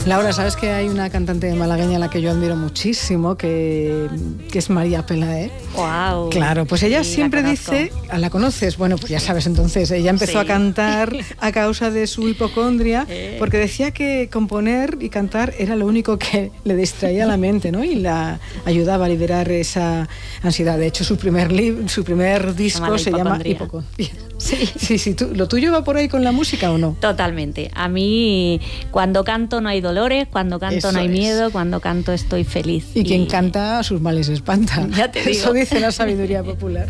Laura, ¿sabes que hay una cantante malagueña a la que yo admiro muchísimo, que es María Pelae? ¡Wow! Claro, pues ella siempre dice... ¿La conoces? Bueno, pues ya sabes, entonces, ella empezó a cantar a causa de su hipocondria, porque decía que componer y cantar era lo único que le distraía la mente, ¿no? Y la ayudaba a liberar esa ansiedad. De hecho, su primer disco se llama Hipocondria. Sí. ¿Lo tuyo va por ahí con la música o no? Totalmente. A mí, cuando canto no hay dolores, cuando canto no hay miedo, cuando canto estoy feliz. Y quien canta, sus males espanta. Ya te digo. Eso dice la sabiduría popular.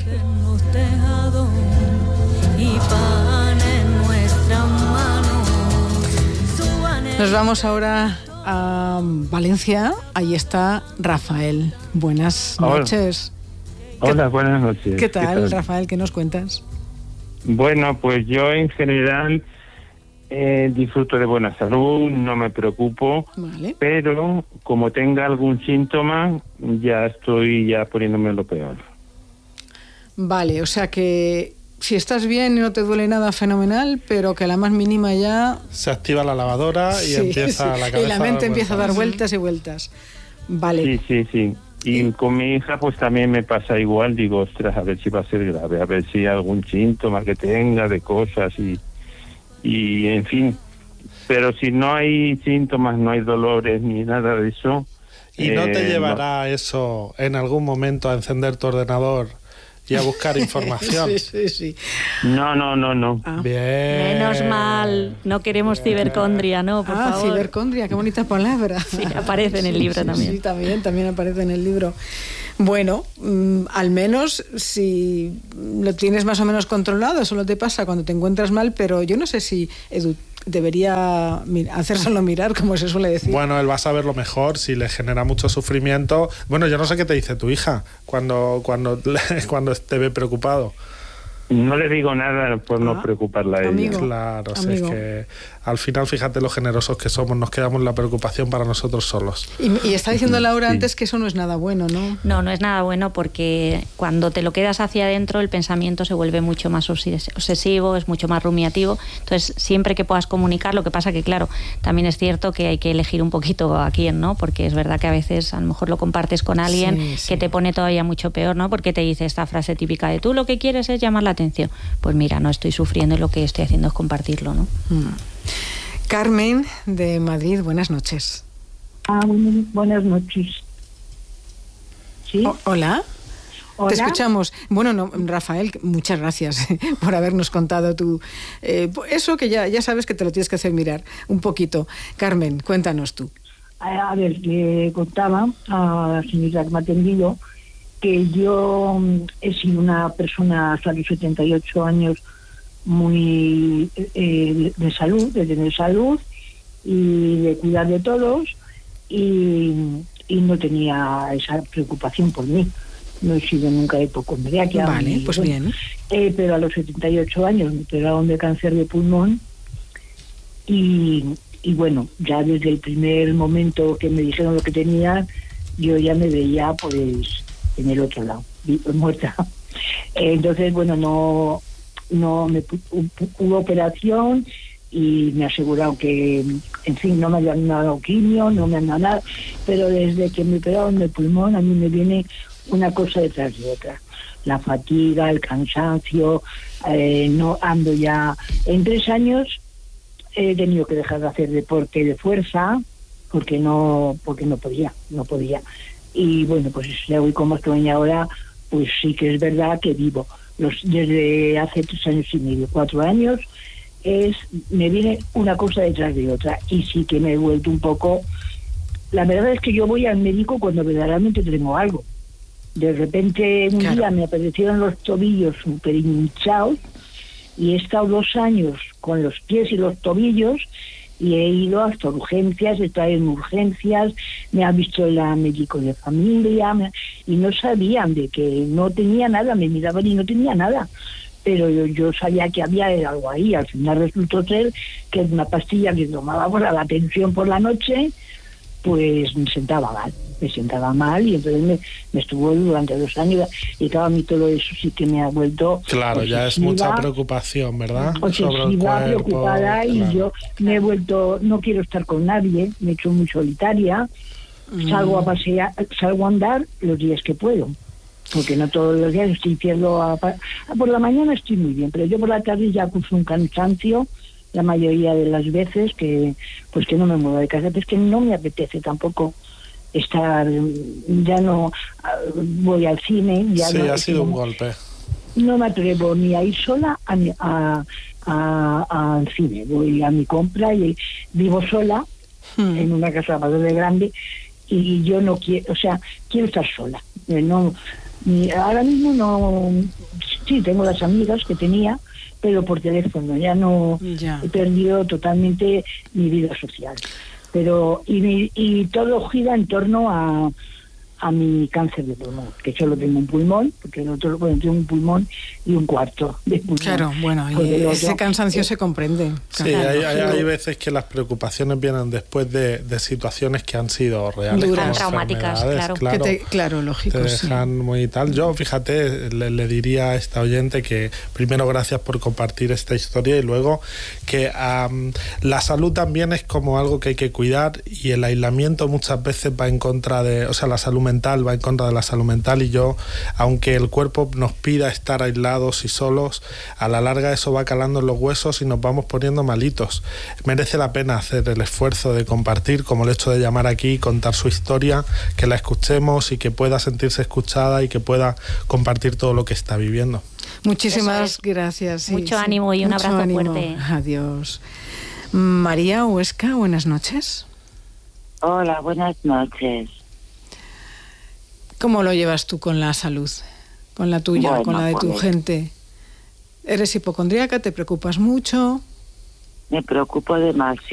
Nos vamos ahora a Valencia. Ahí está Rafael. Buenas noches. Hola, buenas noches. ¿Qué tal, Rafael? ¿Qué nos cuentas? Bueno, pues yo en general disfruto de buena salud, no me preocupo, pero como tenga algún síntoma, ya estoy poniéndome lo peor. Vale, o sea que si estás bien y no te duele nada, fenomenal, pero que a la más mínima ya... Se activa la lavadora y empieza la cabeza. Y la mente empieza a dar vueltas y vueltas. Vale. Sí. Y con mi hija pues también me pasa igual, digo, ostras, a ver si va a ser grave, a ver si hay algún síntoma que tenga de cosas y en fin. Pero si no hay síntomas, no hay dolores ni nada de eso... ¿Y no te llevará eso en algún momento a encender tu ordenador y a buscar información? Sí. No. Bien. Menos mal, no queremos cibercondria, ¿no? Por favor. Cibercondria, qué bonita palabra. Sí, aparece en el libro también. Sí, también aparece en el libro. Bueno, al menos si lo tienes más o menos controlado, solo te pasa cuando te encuentras mal, pero yo no sé si Edu debería hacérselo mirar, como se suele decir. Bueno, él va a saberlo mejor si le genera mucho sufrimiento. Bueno, yo no sé qué te dice tu hija cuando te ve preocupado. No le digo nada por no preocuparla a ella. Claro, sí, es que al final, fíjate lo generosos que somos, nos quedamos la preocupación para nosotros solos. Y está diciendo Laura antes que eso no es nada bueno, ¿no? No es nada bueno, porque cuando te lo quedas hacia adentro el pensamiento se vuelve mucho más obsesivo, es mucho más rumiativo. Entonces, siempre que puedas comunicar, lo que pasa que, claro, también es cierto que hay que elegir un poquito a quién, ¿no? Porque es verdad que a veces a lo mejor lo compartes con alguien que te pone todavía mucho peor, ¿no? Porque te dice esta frase típica de tú lo que quieres es llamar la atención. Pues mira, no estoy sufriendo y lo que estoy haciendo es compartirlo, ¿no? Carmen, de Madrid, buenas noches. Buenas noches. ¿Sí? Hola. Te escuchamos. Bueno, Rafael, muchas gracias por habernos contado eso que ya sabes que te lo tienes que hacer mirar un poquito. Carmen, cuéntanos tú. A ver, le contaba a la señora que me ha atendido que yo he sido una persona hasta los 78 años muy de salud, de tener salud y de cuidar de todos y no tenía esa preocupación por mí. No he sido nunca hipocondríaca. Vale, pues bien. Pero a los 78 años me operaron de cáncer de pulmón y bueno, ya desde el primer momento que me dijeron lo que tenía, yo ya me veía pues en el otro lado, muerta. Entonces, bueno, no hubo operación y me aseguraron que, en fin, no me habían dado quimio, no me han dado nada, pero desde que me operaron del pulmón a mí me viene una cosa detrás de otra. La fatiga, el cansancio, no ando ya. En 3 años he tenido que dejar de hacer deporte de fuerza porque no podía. Y bueno, pues ya voy como estoy ahora, pues sí que es verdad que vivo. Desde hace 3 años y medio, 4 años, me viene una cosa detrás de otra. Y sí que me he vuelto un poco... La verdad es que yo voy al médico cuando verdaderamente tengo algo. De repente un día me aparecieron los tobillos súper hinchados y he estado 2 años con los pies y los tobillos y he ido hasta urgencias, he estado en urgencias, me ha visto la médico de familia y no sabían de que no tenía nada, me miraban y no tenía nada. Pero yo sabía que había algo ahí. Al final resultó ser que una pastilla que tomaba para la tensión por la noche, pues me sentaba mal. me sentaba mal y entonces me estuvo durante 2 años y claro, a mí todo eso sí que me ha vuelto claro, ya es mucha preocupación, ¿verdad? Obsesiva, preocupada, claro. Y yo me he vuelto, no quiero estar con nadie, me he hecho muy solitaria, salgo a pasear, salgo a andar los días que puedo, porque no todos los días estoy por la mañana estoy muy bien, pero yo por la tarde ya acuso un cansancio la mayoría de las veces que no me muevo de casa, pero es que no me apetece tampoco estar, ya no voy al cine, ya sí, no, ha sido un golpe. No me atrevo ni a ir sola al cine, voy a mi compra y vivo sola en una casa bastante grande y yo no quiero, o sea, quiero estar sola, ahora mismo no, sí tengo las amigas que tenía, pero por teléfono, ya he perdido totalmente mi vida social. Pero y todo gira en torno a mi cáncer de pulmón, que solo tengo un pulmón, porque el otro, tengo un pulmón y un cuarto de pulmón. Claro, bueno, y ese cansancio se comprende. Sí, hay veces que las preocupaciones vienen después de situaciones que han sido reales. Duras, traumáticas, claro. Lógico. Te dejan muy tal. Yo, fíjate, le diría a esta oyente que primero gracias por compartir esta historia y luego que la salud también es como algo que hay que cuidar y el aislamiento muchas veces va en contra de, o sea, la salud mental va en contra de la salud mental y yo, aunque el cuerpo nos pida estar aislados y solos, a la larga eso va calando en los huesos y nos vamos poniendo malitos. Merece la pena hacer el esfuerzo de compartir, como el hecho de llamar aquí, contar su historia, que la escuchemos y que pueda sentirse escuchada y que pueda compartir todo lo que está viviendo. Muchísimas gracias. Mucho ánimo y un abrazo fuerte. Adiós. María Huesca, buenas noches. Hola, buenas noches. ¿Cómo lo llevas tú con la salud? Con la tuya, bueno, con la de tu gente. ¿Eres hipocondríaca? ¿Te preocupas mucho? Me preocupo demasiado.